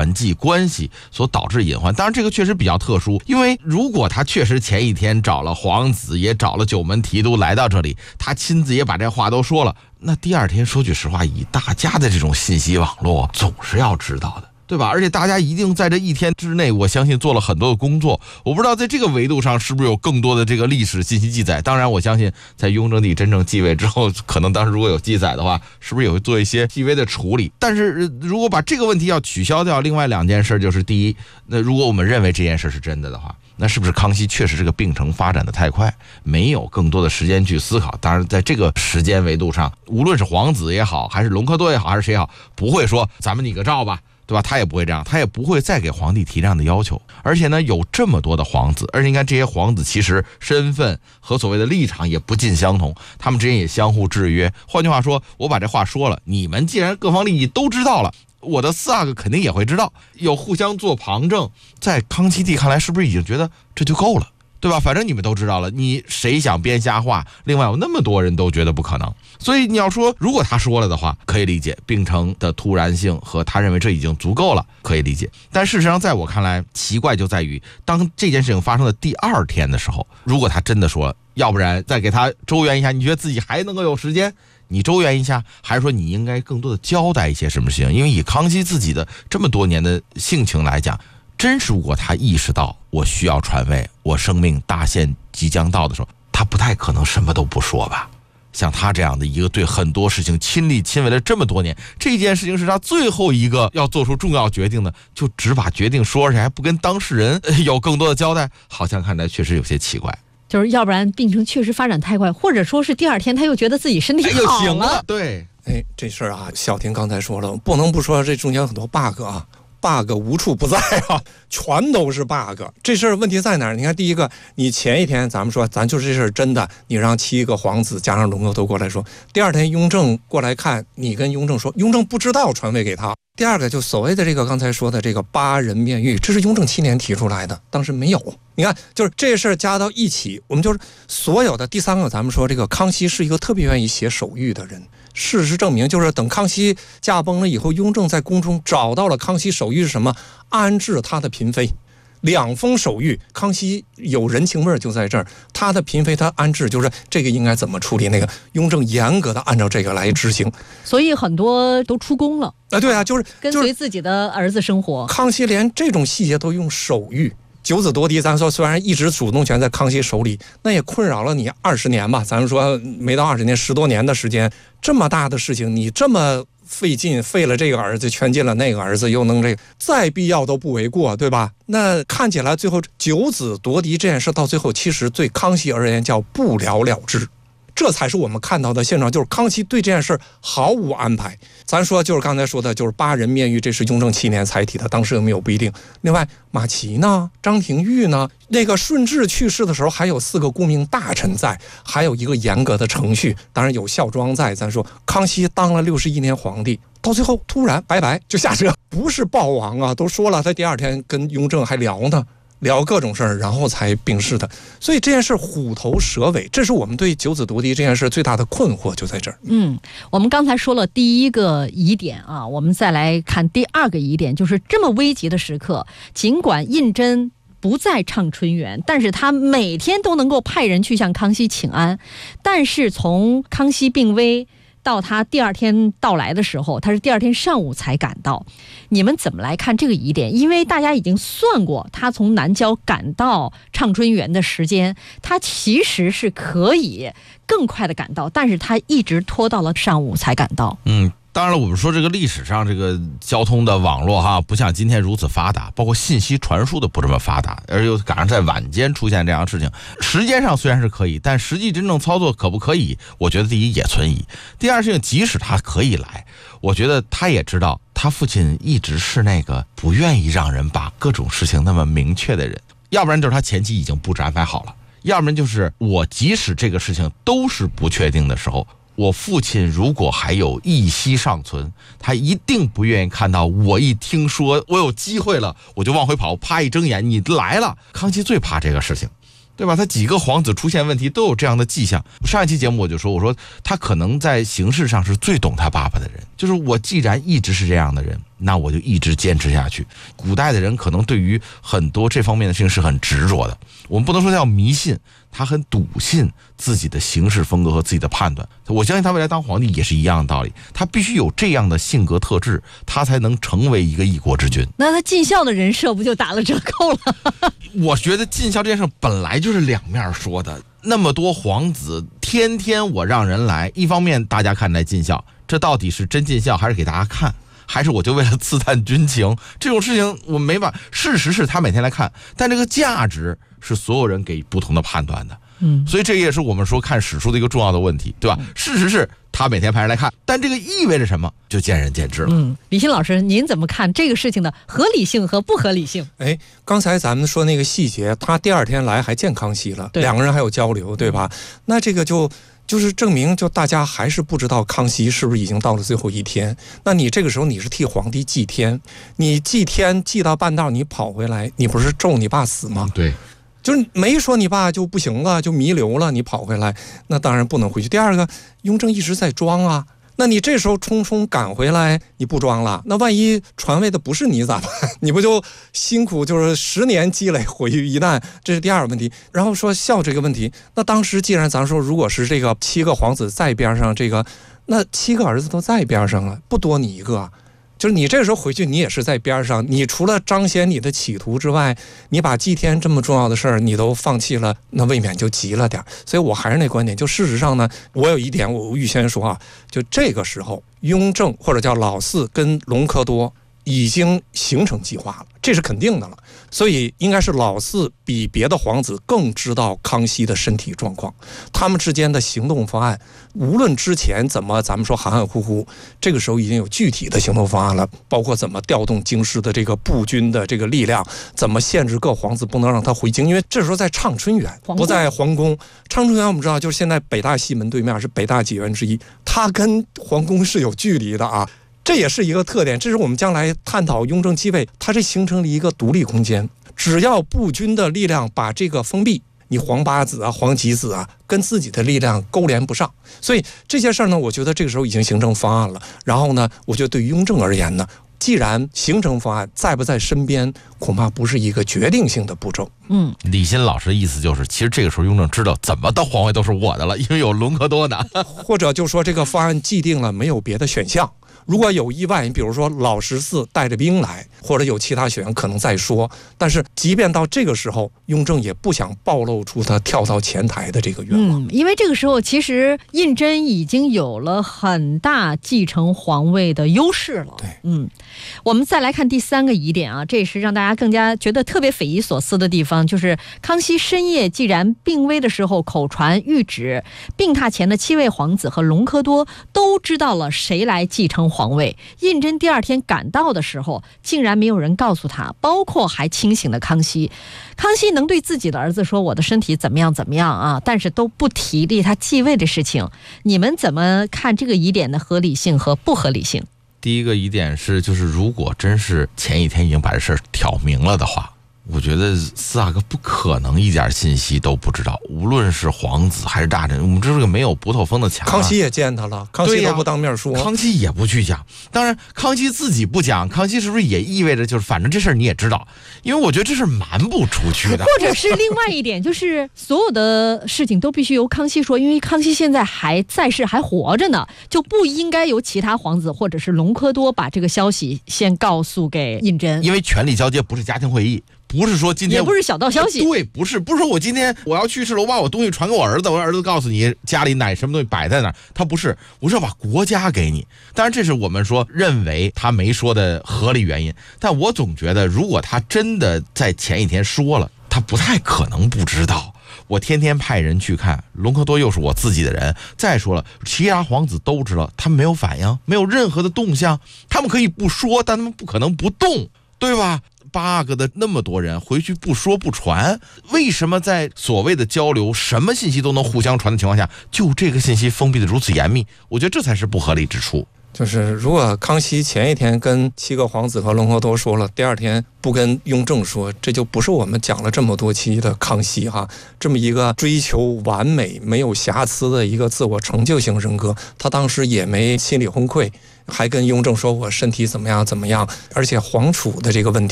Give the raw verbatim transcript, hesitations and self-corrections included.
传记关系所导致隐患。当然这个确实比较特殊，因为如果他确实前一天找了皇子，也找了九门提督来到这里，他亲自也把这话都说了，那第二天说句实话，以大家的这种信息网络总是要知道的，对吧？而且大家一定在这一天之内，我相信做了很多的工作。我不知道在这个维度上是不是有更多的这个历史信息记载。当然我相信在雍正帝真正继位之后，可能当时如果有记载的话，是不是也会做一些细微的处理。但是如果把这个问题要取消掉，另外两件事就是第一，那如果我们认为这件事是真的的话，那是不是康熙确实这个病程发展的太快，没有更多的时间去思考。当然在这个时间维度上，无论是皇子也好，还是隆科多也好，还是谁也好，不会说咱们拟个诏吧，对吧？他也不会这样，他也不会再给皇帝提这样的要求。而且呢，有这么多的皇子，而且你看这些皇子其实身份和所谓的立场也不尽相同，他们之间也相互制约。换句话说，我把这话说了，你们既然各方利益都知道了，我的四阿哥肯定也会知道，有互相做旁证。在康熙帝看来，是不是已经觉得这就够了，对吧？反正你们都知道了，你谁想编瞎话？另外有那么多人都觉得不可能，所以你要说如果他说了的话，可以理解病程的突然性和他认为这已经足够了，可以理解。但事实上在我看来，奇怪就在于当这件事情发生的第二天的时候，如果他真的说要不然再给他周旋一下，你觉得自己还能够有时间你周旋一下，还是说你应该更多的交代一些什么事情？因为以康熙自己的这么多年的性情来讲，真是如果他意识到我需要传位，我生命大限即将到的时候，他不太可能什么都不说吧。像他这样的一个对很多事情亲力亲为了这么多年，这件事情是他最后一个要做出重要决定的，就只把决定说，而且还不跟当事人有更多的交代，好像看来确实有些奇怪。 就是要不然病程确实发展太快，或者说是第二天他又觉得自己身体好了， 哎、行了，对， 哎，这事儿啊，小婷刚才说了，不能不说这中间有很多 bug 啊。bug 无处不在啊，全都是 bug。这事儿问题在哪儿？你看，第一个，你前一天咱们说，咱就是这事儿真的，你让七个皇子加上隆科多过来说，第二天雍正过来看，你跟雍正说，雍正不知道传位给他。第二个，就所谓的这个刚才说的这个八人面谕，这是雍正七年提出来的，当时没有。你看，就是这事儿加到一起，我们就是所有的。第三个，咱们说这个康熙是一个特别愿意写手谕的人。事实证明，就是等康熙驾崩了以后，雍正在宫中找到了康熙手谕是什么？安置他的嫔妃，两封手谕。康熙有人情味就在这儿，他的嫔妃他安置，就是这个应该怎么处理，那个雍正严格的按照这个来执行。 所以很多都出宫了啊，对啊，就是跟随自己的儿子生活。 康熙连这种细节都用手谕。九子夺嫡，咱说虽然一直主动权在康熙手里，那也困扰了你二十年吧。咱们说没到二十年，十多年的时间，这么大的事情，你这么费劲，费了这个儿子，圈进了那个儿子，又能这个，再必要都不为过，对吧？那看起来最后九子夺嫡这件事到最后，其实对康熙而言叫不了了之。这才是我们看到的现状，就是康熙对这件事毫无安排。咱说就是刚才说的，就是八人面谕，这是雍正七年才提的，当时有没有不一定。另外，马齐呢，张廷玉呢，那个顺治去世的时候，还有四个顾命大臣在，还有一个严格的程序，当然有孝庄在。咱说康熙当了六十一年皇帝，到最后突然拜拜就下车，不是暴亡啊，都说了，他第二天跟雍正还聊呢。聊各种事儿，然后才病逝的。所以这件事虎头蛇尾，这是我们对九子夺嫡这件事最大的困惑，就在这儿。 嗯，我们刚才说了第一个疑点啊，我们再来看第二个疑点，就是这么危急的时刻，尽管胤禛不再唱春园，但是他每天都能够派人去向康熙请安，但是从康熙病危到他第二天到来的时候，他是第二天上午才赶到。你们怎么来看这个疑点？因为大家已经算过，他从南郊赶到畅春园的时间，他其实是可以更快的赶到，但是他一直拖到了上午才赶到。 嗯。当然了，我们说这个历史上这个交通的网络哈，不像今天如此发达，包括信息传输的不这么发达，而又赶上在晚间出现这样的事情，时间上虽然是可以，但实际真正操作可不可以？我觉得第一也存疑。第二事情，即使他可以来，我觉得他也知道，他父亲一直是那个不愿意让人把各种事情那么明确的人，要不然就是他前期已经布置安排好了，要不然就是我即使这个事情都是不确定的时候。我父亲如果还有一息尚存，他一定不愿意看到我一听说我有机会了，我就往回跑，啪一睁眼你来了。康熙最怕这个事情， 对吧？他几个皇子出现问题都有这样的迹象。上一期节目我就说，我说他可能在形式上是最懂他爸爸的人，就是我既然一直是这样的人，那我就一直坚持下去。古代的人可能对于很多这方面的事情是很执着的，我们不能说叫迷信，他很笃信自己的行事风格和自己的判断。我相信他未来当皇帝也是一样的道理，他必须有这样的性格特质，他才能成为一个一国之君。 那他尽孝的人设不就打了折扣了？ 我觉得尽孝这件事本来就是两面说的，那么多皇子天天我让人来，一方面大家看待尽孝，这到底是真尽孝还是给大家看，还是我就为了刺探军情，这种事情我没法。事实是他每天来看，但这个价值是所有人给不同的判断的。嗯，所以这也是我们说看史书的一个重要的问题，对吧？事实是他每天派人来看，但这个意味着什么，就见仁见智了。 嗯，李欣老师，您怎么看这个事情的合理性和不合理性？ 哎，刚才咱们说那个细节，他第二天来还见康熙了，两个人还有交流，对吧？那这个就就是证明，就大家还是不知道康熙是不是已经到了最后一天。那你这个时候你是替皇帝祭天，你祭天祭到半道你跑回来，你不是咒你爸死吗？ 对。 就是没说你爸就不行了，就弥留了，你跑回来，那当然不能回去。第二个，雍正一直在装啊，那你这时候匆匆赶回来，你不装了，那万一传位的不是你咋办？你不就辛苦就是十年积累毁于一旦？这是第二个问题。然后说孝这个问题，那当时既然咱说，如果是这个七个皇子在边上，这个那七个儿子都在边上了，不多你一个。就是你这个时候回去，你也是在边上，你除了彰显你的企图之外，你把祭天这么重要的事儿你都放弃了，那未免就急了点。所以我还是那观点，就事实上呢，我有一点我预先说啊，就这个时候雍正或者叫老四跟隆科多已经形成计划了，这是肯定的了。所以应该是老四比别的皇子更知道康熙的身体状况，他们之间的行动方案，无论之前怎么咱们说含含糊糊，这个时候已经有具体的行动方案了，包括怎么调动京师的这个步军的这个力量，怎么限制各皇子不能让他回京，因为这时候在畅春园，不在皇宫。畅春园我们知道，就是现在北大西门对面是北大几园之一，它跟皇宫是有距离的啊。这也是一个特点，这是我们将来探讨雍正继位，它是形成了一个独立空间。只要步军的力量把这个封闭，你皇八子啊、皇几子啊，跟自己的力量勾连不上，所以这些事儿呢，我觉得这个时候已经形成方案了。然后呢，我觉得对于雍正而言呢，既然形成方案，在不在身边，恐怕不是一个决定性的步骤。 嗯， 李欣老师的意思就是，其实这个时候雍正知道怎么的皇位都是我的了，因为有隆科多呢。 或者就说这个方案既定了，没有别的选项。如果有意外，你比如说老十四带着兵来，或者有其他选项可能再说。但是即便到这个时候，雍正也不想暴露出他跳到前台的这个愿望。 嗯，因为这个时候其实胤禛已经有了很大继承皇位的优势了。 对， 嗯，我们再来看第三个疑点啊，这也是让大家更加觉得特别匪夷所思的地方，就是康熙深夜既然病危的时候口传谕旨，病榻前的七位皇子和隆科多都知道了谁来继承皇位。胤禛第二天赶到的时候，竟然没有人告诉他，包括还清醒的康熙。康熙能对自己的儿子说我的身体怎么样怎么样啊，但是都不提立他继位的事情。你们怎么看这个疑点的合理性和不合理性？ 第一个疑点是，就是如果真是前一天已经把这事儿挑明了的话，我觉得四阿哥不可能一点信息都不知道，无论是皇子还是大臣，我们这是个没有不透风的墙、啊。 康熙也见他了，康熙都不当面说， 康熙也不去讲。当然，康熙自己不讲，康熙是不是也意味着就是反正这事儿你也知道？因为我觉得这是瞒不出去的。 或者是另外一点，就是所有的事情都必须由康熙说，因为康熙现在还在世，还活着呢，就不应该由其他皇子或者是隆科多把这个消息先告诉给胤禛， 因为权力交接不是家庭会议。不是说今天也不是小道消息， 对，不是不是说我今天我要去世了，我把我东西传给我儿子，我儿子告诉你家里哪什么东西摆在哪儿，他不是，我是要把国家给你。当然这是我们说认为他没说的合理原因，但我总觉得如果他真的在前一天说了，他不太可能不知道。我天天派人去看，隆科多又是我自己的人。再说了，其他皇子都知道，他们没有反应，没有任何的动向，他们可以不说，但他们不可能不动，对吧？八个的那么多人回去不说不传，为什么在所谓的交流什么信息都能互相传的情况下，就这个信息封闭的如此严密？我觉得这才是不合理之处。 就是如果康熙前一天跟七个皇子和隆科多说了，第二天不跟雍正说，这就不是我们讲了这么多期的康熙哈，这么一个追求完美、没有瑕疵的一个自我成就型人格，他当时也没心理崩溃，还跟雍正说我身体怎么样怎么样，而且皇储的这个问题。